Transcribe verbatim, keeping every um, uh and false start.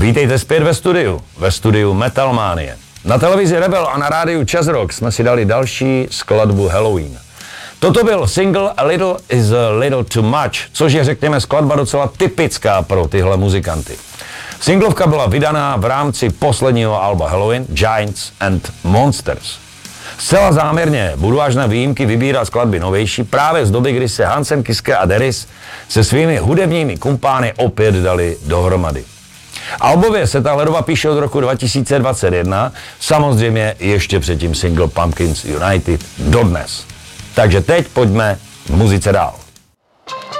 Vítejte zpět ve studiu, ve studiu Metalmanie. Na televizi Rebel a na rádiu Jazz Rock jsme si dali další skladbu Halloween. Toto byl single A Little is a Little Too Much, což je, řekněme, skladba docela typická pro tyhle muzikanty. Singlovka byla vydaná v rámci posledního alba Halloween, Giants and Monsters. Zcela záměrně budu až na výjimky vybírat skladby novější právě z doby, kdy se Hansen, Kiske a Deris se svými hudebními kumpány opět dali dohromady. Albově se tahle doba píše od roku dva tisíce dvacet jedna, samozřejmě ještě předtím single Pumpkins United dodnes. Takže teď pojďme v muzice dál.